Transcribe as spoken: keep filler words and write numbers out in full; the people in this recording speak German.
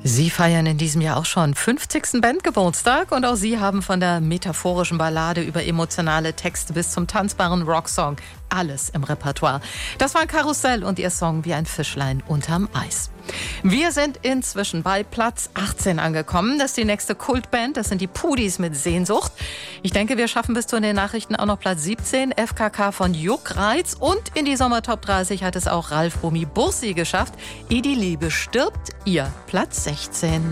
Sie feiern in diesem Jahr auch schon fünfzigsten Bandgeburtstag und auch Sie haben von der metaphorischen Ballade über emotionale Texte bis zum tanzbaren Rocksong alles im Repertoire. Das war Karussell und ihr Song Wie ein Fischlein unterm Eis. Wir sind inzwischen bei Platz achtzehn angekommen. Das ist die nächste Kultband. Das sind die Pudis mit Sehnsucht. Ich denke, wir schaffen bis zu den Nachrichten auch noch Platz siebzehn. F K K von Juckreiz. Und in die Sommertop dreißig hat es auch Ralf Bumi Bursi geschafft. Ehe die Liebe stirbt, ihr Platz sechzehn.